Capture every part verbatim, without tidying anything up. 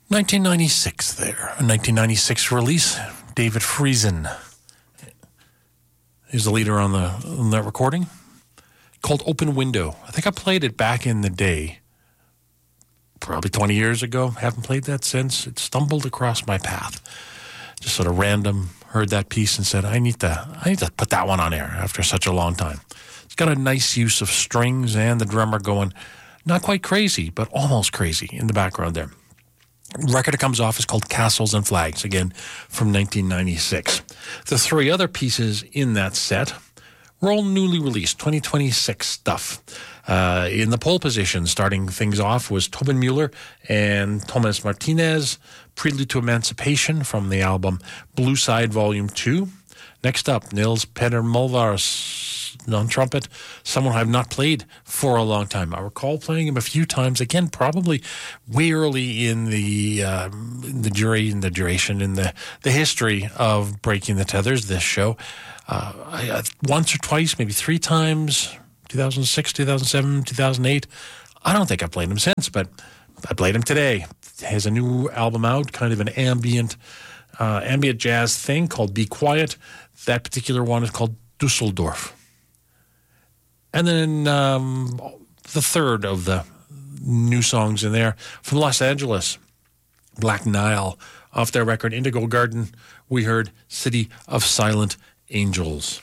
nineteen ninety-six there. A nineteen ninety-six release. David Friesen. He's the leader on, the, on that recording. Called Open Window. I think I played it back in the day. Probably twenty years ago. Haven't played that since. It stumbled across my path. Just sort of random. Heard that piece and said, I need to I need to put that one on air after such a long time. It's got a nice use of strings and the drummer going not quite crazy, but almost crazy in the background there. The record it comes off is called Castles and Flags, again, from nineteen ninety-six. The three other pieces in that set were all newly released, twenty twenty-six stuff. Uh, in the pole position, starting things off, was Tobin Mueller and Thomas Martinez, Prelude to Emancipation from the album Blue Side Volume two. Next up, Nils Petter Molvars on trumpet, someone I've not played for a long time. I recall playing him a few times, again, probably way early in the uh, in the jury, in the duration, in the, the history of Breaking the Tethers, this show. Uh, I, I, once or twice, maybe three times, two thousand six, two thousand seven, two thousand eight. I don't think I've played him since, but I played him today. He has a new album out, kind of an ambient, uh, ambient jazz thing called Be Quiet. That particular one is called Dusseldorf. And then um, the third of the new songs in there from Los Angeles, Black Nile. Off their record, Indigo Garden, we heard City of Silent Angels.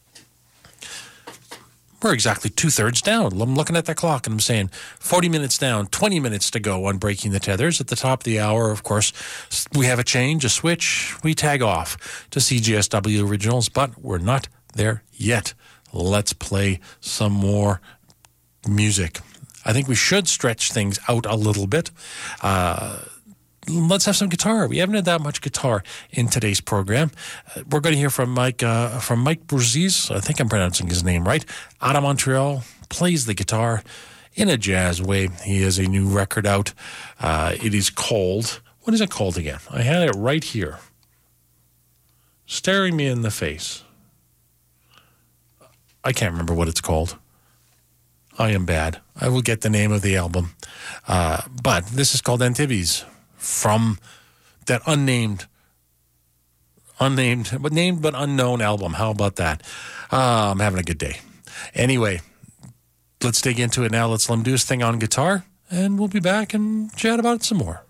We're exactly two-thirds down. I'm looking at the clock and I'm saying forty minutes down, twenty minutes to go on Breaking the Tethers. At the top of the hour, of course, we have a change, a switch. We tag off to C G S W Originals, but we're not there yet. Let's play some more music. I think we should stretch things out a little bit. Uh, let's have some guitar. We haven't had that much guitar in today's program. Uh, we're going to hear from Mike uh, from Mike Brzezis. I think I'm pronouncing his name right. Out of Montreal, plays the guitar in a jazz way. He has a new record out. Uh, it is called, what is it called again? I had it right here, staring me in the face. I can't remember what it's called. I am bad. I will get the name of the album. Uh, but this is called Antibes from that unnamed, unnamed, but named but unknown album. How about that? Uh, I'm having a good day. Anyway, let's dig into it now. Let's let him do his thing on guitar, and we'll be back and chat about it some more.